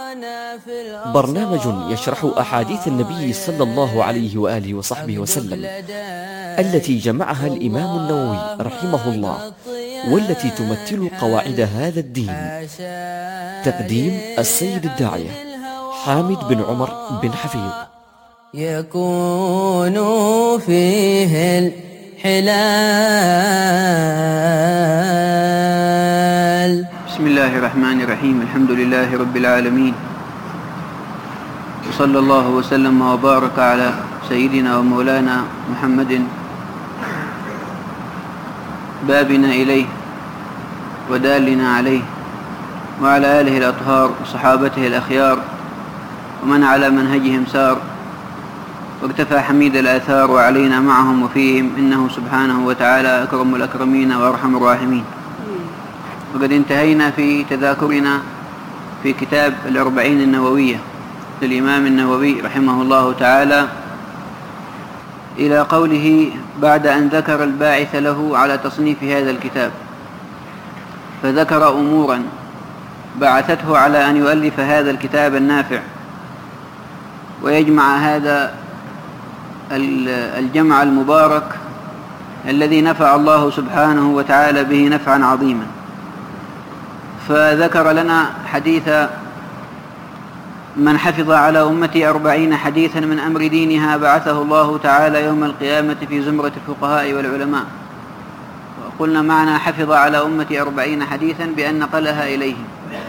برنامج يشرح أحاديث النبي صلى الله عليه وآله وصحبه وسلم التي جمعها الإمام النووي رحمه الله، والتي تمثل قواعد هذا الدين. تقديم السيد الداعية حامد بن عمر بن حفيظ. يكون فيه الحلال. بسم الله الرحمن الرحيم. الحمد لله رب العالمين، وصلى الله وسلم وبارك على سيدنا ومولانا محمد بابنا إليه ودالنا عليه، وعلى آله الأطهار وصحابته الأخيار ومن على منهجهم سار واكتفى حميد الآثار، وعلينا معهم وفيهم، إنه سبحانه وتعالى أكرم الأكرمين وأرحم الراحمين. وقد انتهينا في تذاكرنا في كتاب الأربعين النووية للإمام النووي رحمه الله تعالى إلى قوله: بعد أن ذكر الباعث له على تصنيف هذا الكتاب، فذكر أمورا بعثته على أن يؤلف هذا الكتاب النافع ويجمع هذا الجمع المبارك الذي نفع الله سبحانه وتعالى به نفعا عظيما. فذكر لنا حديث من حفظ على أمتي 40 حديثا من أمر دينها بعثه الله تعالى يوم القيامة في زمرة الفقهاء والعلماء. وقلنا معنى حفظ على أمتي 40 حديثا بأن نقلها إليهم،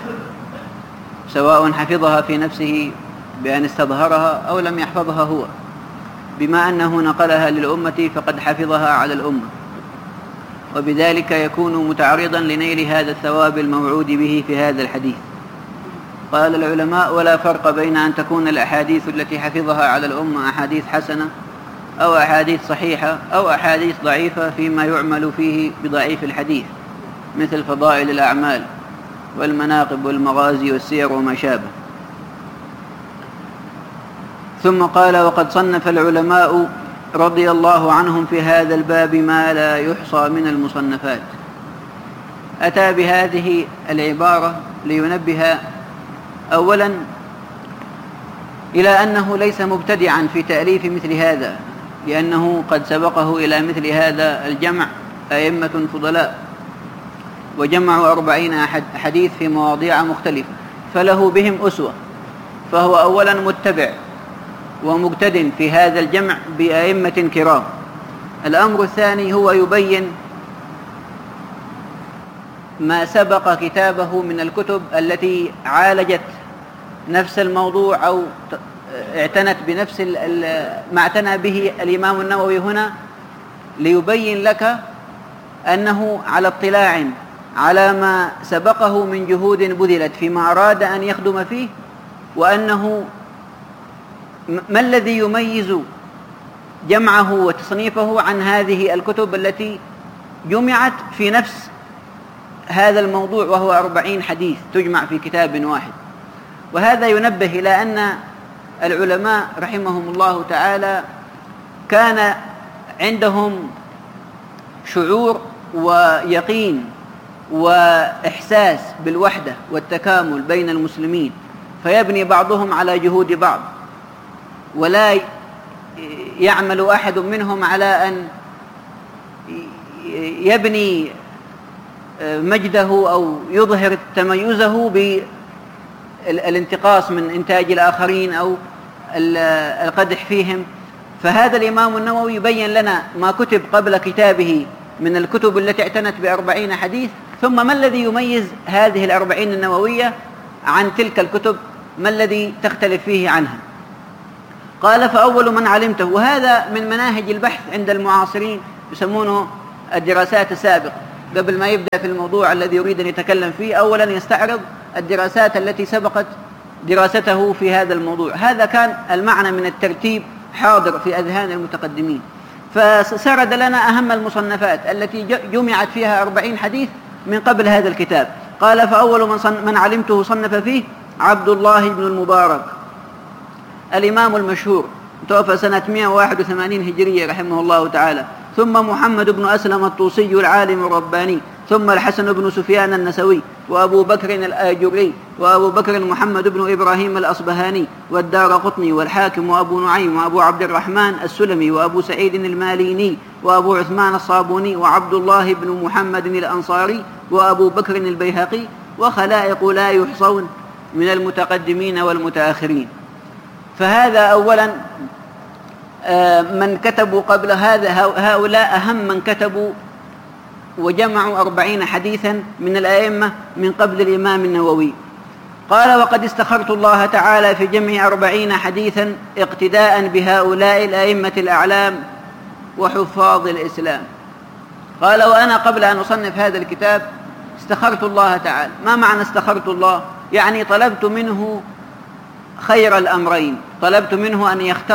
سواء حفظها في نفسه بأن استظهرها أو لم يحفظها هو، بما أنه نقلها للأمة فقد حفظها على الأمة، وبذلك يكون متعرضا لنيل هذا الثواب الموعود به في هذا الحديث. قال العلماء: ولا فرق بين أن تكون الأحاديث التي حفظها على الأمة أحاديث حسنة أو أحاديث صحيحة أو أحاديث ضعيفة فيما يعمل فيه بضعيف الحديث، مثل فضائل الأعمال والمناقب والمغازي والسير وما شابه. ثم قال: وقد صنف العلماء رضي الله عنهم في هذا الباب ما لا يحصى من المصنفات. أتى بهذه العبارة لينبه أولا إلى أنه ليس مبتدعا في تأليف مثل هذا، لأنه قد سبقه إلى مثل هذا الجمع أئمة فضلاء وجمعوا 40 حديث في مواضيع مختلفة، فله بهم أسوة، فهو أولا متبع ومقتد في هذا الجمع بأئمة كرام. الأمر الثاني هو يبين ما سبق كتابه من الكتب التي عالجت نفس الموضوع أو اعتنت بنفس ما اعتنى به الإمام النووي هنا، ليبين لك أنه على اطلاع على ما سبقه من جهود بذلت فيما أراد أن يخدم فيه، وأنه ما الذي يميز جمعه وتصنيفه عن هذه الكتب التي جمعت في نفس هذا الموضوع، وهو 40 حديث تجمع في كتاب واحد. وهذا ينبه إلى أن العلماء رحمهم الله تعالى كان عندهم شعور ويقين وإحساس بالوحدة والتكامل بين المسلمين، فيبني بعضهم على جهود بعض، ولا يعمل أحد منهم على أن يبني مجده أو يظهر تميزه بالانتقاص من إنتاج الآخرين أو القدح فيهم. فهذا الإمام النووي يبين لنا ما كتب قبل كتابه من الكتب التي اعتنت ب40 حديث، ثم ما الذي يميز هذه 40 النووية عن تلك الكتب، ما الذي تختلف فيه عنها. قال: فأول من علمته، وهذا من مناهج البحث عند المعاصرين، يسمونه الدراسات السابقة. قبل ما يبدأ في الموضوع الذي يريد أن يتكلم فيه، أولا يستعرض الدراسات التي سبقت دراسته في هذا الموضوع. هذا كان المعنى من الترتيب حاضر في أذهان المتقدمين. فسرد لنا أهم المصنفات التي جمعت فيها 40 حديث من قبل هذا الكتاب. قال: فأول من علمته صنف فيه عبد الله بن المبارك، الإمام المشهور، توفى سنة 181 هجرية رحمه الله تعالى. ثم محمد بن أسلم الطوسي العالم الرباني، ثم الحسن بن سفيان النسوي، وأبو بكر الآجري، وأبو بكر محمد بن إبراهيم الأصبهاني، والدارقطني، والحاكم، وأبو نعيم، وأبو عبد الرحمن السلمي، وأبو سعيد الماليني، وأبو عثمان الصابوني، وعبد الله بن محمد الأنصاري، وأبو بكر البيهقي، وخلائق لا يحصون من المتقدمين والمتأخرين. فهذا أولا من كتبوا قبل هذا، هؤلاء أهم من كتبوا وجمعوا 40 حديثا من الأئمة من قبل الإمام النووي. قال: وقد استخرت الله تعالى في جمع 40 حديثا اقتداء بهؤلاء الأئمة الأعلام وحفاظ الإسلام. قال: وأنا قبل أن أصنف هذا الكتاب استخرت الله تعالى. ما معنى استخرت الله؟ يعني طلبت منه خير الأمرين، طلبت منه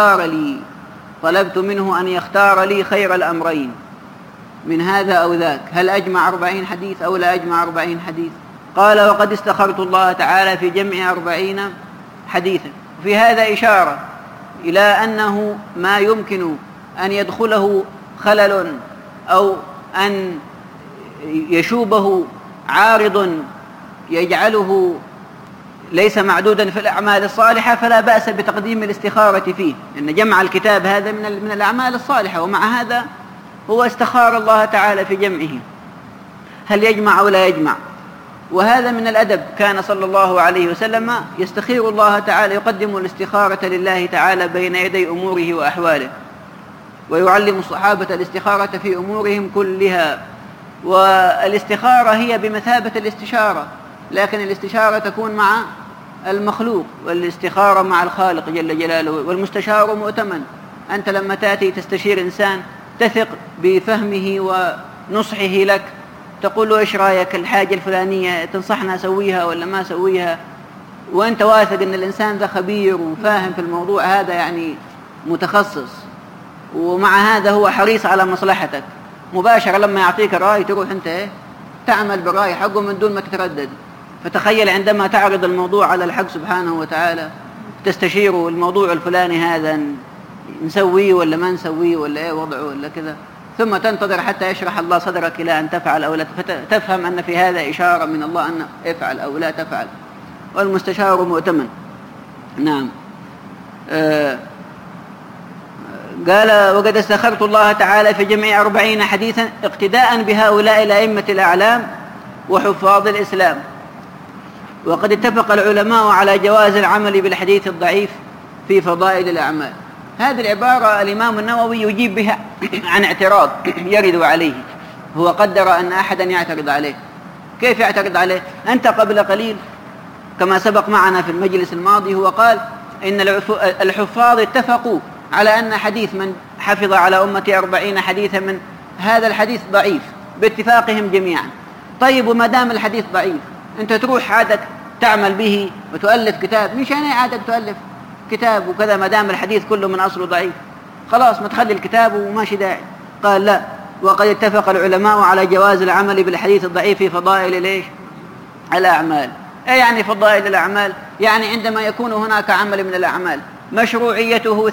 أن يختار لي خير الأمرين من هذا أو ذاك، هل أجمع 40 حديث أو لا أجمع 40 حديث؟ قال: وقد استخرت الله تعالى في جمع 40 حديثا. في هذا إشارة إلى أنه ما يمكن أن يدخله خلل أو أن يشوبه عارض يجعله ليس معدودا في الأعمال الصالحة، فلا بأس بتقديم الاستخارة فيه، إن جمع الكتاب هذا من الأعمال الصالحة، ومع هذا هو استخار الله تعالى في جمعه هل يجمع أو لا يجمع. وهذا من الأدب، كان صلى الله عليه وسلم يستخير الله تعالى، يقدم الاستخارة لله تعالى بين يدي أموره وأحواله، ويعلم الصحابة الاستخارة في أمورهم كلها. والاستخارة هي بمثابة الاستشارة، لكن الاستشارة تكون مع المخلوق، والاستخارة مع الخالق جل جلاله، والمستشار مؤتمن. أنت لما تأتي تستشير إنسان تثق بفهمه ونصحه لك، تقول له إيش رأيك الحاجة الفلانية، تنصحنا أسويها ولا ما أسويها، وأنت واثق أن الإنسان ذا خبير وفاهم في الموضوع هذا، يعني متخصص، ومع هذا هو حريص على مصلحتك. مباشرة لما يعطيك الرأي تروح أنت تعمل بالرأي حقه من دون ما تتردد. فتخيل عندما تعرض الموضوع على الحق سبحانه وتعالى، تستشيره الموضوع الفلاني هذا نسويه ولا ما نسويه ولا ايه وضعه ولا كذا، ثم تنتظر حتى يشرح الله صدرك إلى أن تفعل أو لا، فتفهم أن في هذا إشارة من الله أن افعل أو لا تفعل، والمستشار مؤتمن. نعم. قال: وقد استخرت الله تعالى في جميع 40 حديثا اقتداء بهؤلاء الأئمة الأعلام وحفاظ الإسلام. وقد اتفق العلماء على جواز العمل بالحديث الضعيف في فضائل الأعمال. هذه العبارة الإمام النووي يجيب بها عن اعتراض يرد عليه، هو قدر أن أحدا يعترض عليه. كيف يعترض عليه؟ أنت قبل قليل كما سبق معنا في المجلس الماضي هو قال إن الحفاظ اتفقوا على أن حديث من حفظ على أمتي 40 حديثا من هذا الحديث ضعيف باتفاقهم جميعا. طيب، وما دام الحديث ضعيف أنت تروح عادك تعمل به وتؤلف كتاب، مش أنا عادك تؤلف كتاب وكذا ما دام الحديث كله من أصله ضعيف، خلاص ما تخلي الكتاب وماشي داعي. قال: لا، وقد اتفق العلماء على جواز العمل بالحديث الضعيف في فضائل ليش؟ الأعمال. أي يعني فضائل الأعمال؟ يعني عندما يكون هناك عمل من الأعمال مشروعيته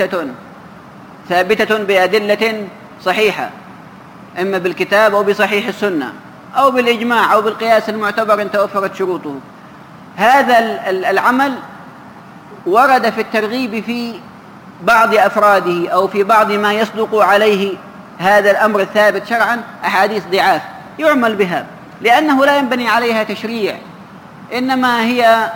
ثابتة بأدلة صحيحة، إما بالكتاب أو بصحيح السنة أو بالإجماع أو بالقياس المعتبر إن توفرت شروطه. هذا العمل ورد في الترغيب في بعض أفراده أو في بعض ما يصدق عليه هذا الأمر الثابت شرعا أحاديث ضعاف يعمل بها، لأنه لا ينبني عليها تشريع، إنما هي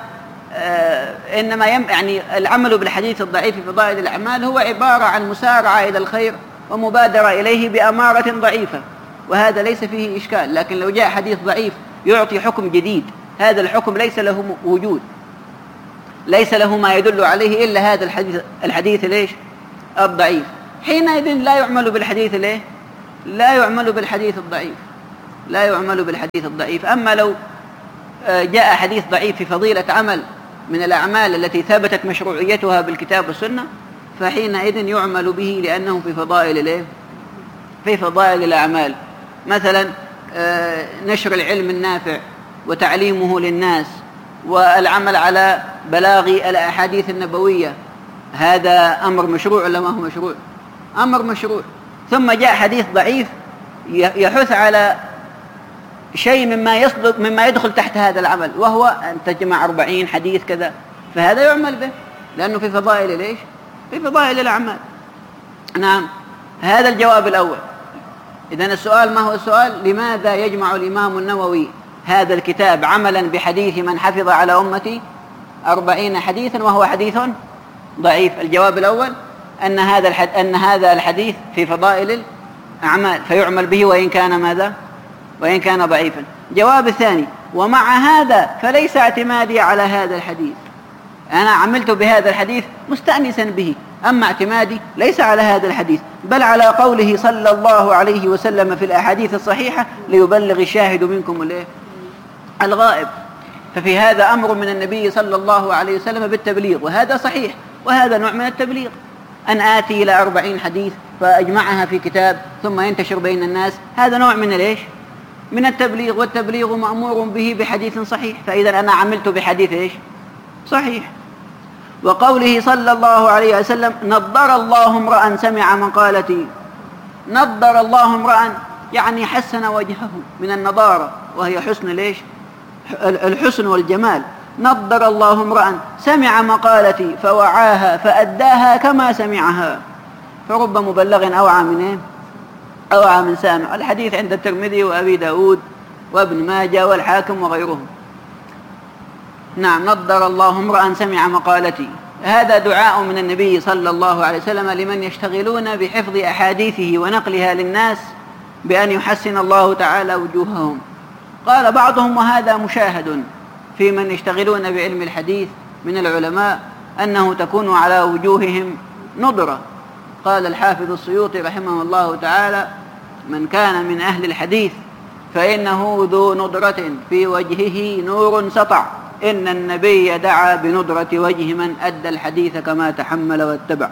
يعني العمل بالحديث الضعيف في فضائل الأعمال هو عبارة عن مسارعة إلى الخير ومبادرة إليه بأمارة ضعيفة، وهذا ليس فيه إشكال. لكن لو جاء حديث ضعيف يعطي حكم جديد، هذا الحكم ليس له وجود، ليس له ما يدل عليه إلا هذا الحديث ليش؟ الضعيف. حينئذ لا يعمل بالحديث ليه؟ لا يعمل بالحديث الضعيف، لا يعمل بالحديث الضعيف. أما لو جاء حديث ضعيف في فضيلة عمل من الأعمال التي ثبتت مشروعيتها بالكتاب والسنة، فحينئذ يعمل به لأنه في فضائل ليه؟ في فضائل الأعمال. مثلا نشر العلم النافع وتعليمه للناس والعمل على بلاغ الأحاديث النبوية، هذا أمر مشروع ولا ما هو مشروع؟ أمر مشروع. ثم جاء حديث ضعيف يحث على شيء مما يدخل تحت هذا العمل، وهو أن تجمع 40 حديث كذا، فهذا يعمل به لأنه في فضائل ليش؟ في فضائل الأعمال. نعم، هذا الجواب الأول. إذن السؤال ما هو السؤال؟ لماذا يجمع الإمام النووي هذا الكتاب عملا بحديث من حفظ على أمتي 40 حديثا وهو حديث ضعيف؟ الجواب الأول أن هذا الحديث في فضائل الأعمال فيعمل به وإن كان ماذا؟ وإن كان ضعيفا. جواب الثاني: ومع هذا فليس اعتمادي على هذا الحديث، أنا عملت بهذا الحديث مستأنسا به، أما اعتمادي ليس على هذا الحديث بل على قوله صلى الله عليه وسلم في الأحاديث الصحيحة: ليبلغ الشاهد منكم الغائب. ففي هذا أمر من النبي صلى الله عليه وسلم بالتبليغ، وهذا صحيح، وهذا نوع من التبليغ، أن آتي إلى 40 حديث فأجمعها في كتاب ثم ينتشر بين الناس، هذا نوع من ليش؟ من التبليغ، والتبليغ مأمور به بحديث صحيح، فإذا أنا عملت بحديث إيش؟ صحيح. وقوله صلى الله عليه وسلم: نضر الله امرأ سمع مقالتي. نضر الله امرأ يعني حسن وجهه من النضارة، وهي حسن ليش؟ الحسن والجمال. نضر الله امرأ سمع مقالتي فوعاها فأداها كما سمعها، فرب مبلغ أوعى من إيه؟ أوعى من سامع. الحديث عند الترمذي وأبي داود وابن ماجه والحاكم وغيرهم. نعم، نضر الله امرأ سمع مقالتي. هذا دعاء من النبي صلى الله عليه وسلم لمن يشتغلون بحفظ أحاديثه ونقلها للناس بأن يحسن الله تعالى وجوههم. قال بعضهم: وهذا مشاهد في من يشتغلون بعلم الحديث من العلماء أنه تكون على وجوههم نضرة. قال الحافظ السيوطي رحمه الله تعالى: من كان من أهل الحديث فإنه ذو نضرة في وجهه نور سطع، إن النبي دعا بنضرة وجه من أدى الحديث كما تحمل واتبع.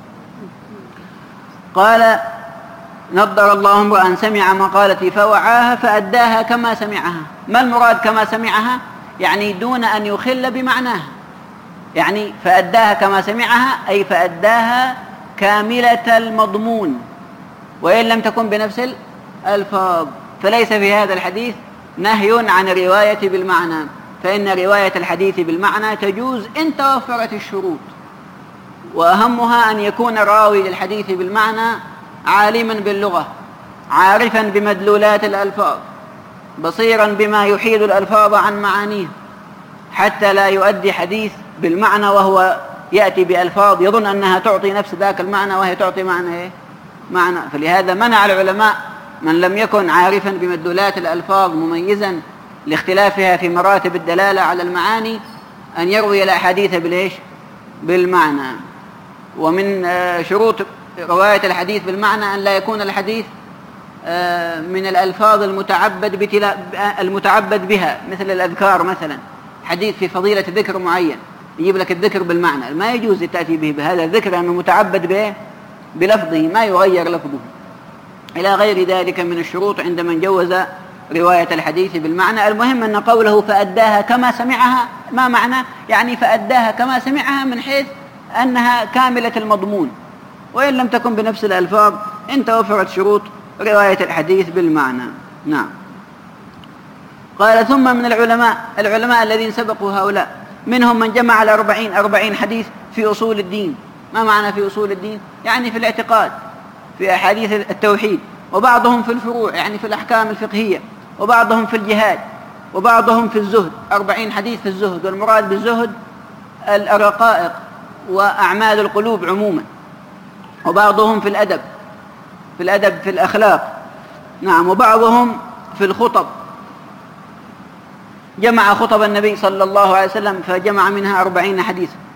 قال: نضر الله امرأ سمع مقالتي فوعاها فأداها كما سمعها. ما المراد كما سمعها؟ يعني دون أن يخل بمعناها، يعني فأداها كما سمعها أي فأداها كاملة المضمون وإن لم تكن بنفس الألفاظ. فليس في هذا الحديث نهي عن الرواية بالمعنى، فإن رواية الحديث بالمعنى تجوز إن توفرت الشروط، وأهمها أن يكون الراوي للحديث بالمعنى عالما باللغة، عارفا بمدلولات الألفاظ، بصيرا بما يحيد الألفاظ عن معانيه، حتى لا يؤدي حديث بالمعنى وهو يأتي بألفاظ يظن أنها تعطي نفس ذاك المعنى وهي تعطي معنى إيه؟ معنى. فلهذا منع العلماء من لم يكن عارفا بمدلولات الألفاظ مميزا لاختلافها في مراتب الدلالة على المعاني أن يروي الأحاديث بالإيش؟ بالمعنى. ومن شروط رواية الحديث بالمعنى أن لا يكون الحديث من الألفاظ المتعبد بها، مثل الأذكار مثلا، حديث في فضيلة ذكر معين يجيب لك الذكر بالمعنى، ما يجوز تأتي به بهذا الذكر لأنه متعبد به بلفظه ما يغير لفظه، إلى غير ذلك من الشروط عند من جوز رواية الحديث بالمعنى. المهم أن قوله فأداها كما سمعها ما معنى؟ يعني فأداها كما سمعها من حيث أنها كاملة المضمون، وإن لم تكن بنفس الألفاظ إن توفرت شروط رواية الحديث بالمعنى. نعم. قال: ثم من العلماء الذين سبقوا هؤلاء منهم من جمع 40 حديث في أصول الدين. ما معنى في أصول الدين؟ يعني في الاعتقاد، في أحاديث التوحيد، وبعضهم في الفروع يعني في الأحكام الفقهية، وبعضهم في الجهاد، وبعضهم في الزهد. 40 حديث في الزهد، والمراد بالزهد الرقائق وأعمال القلوب عموما. وبعضهم في الأدب في الأخلاق. نعم. وبعضهم في الخطب، جمع خطب النبي صلى الله عليه وسلم فجمع منها 40 حديث.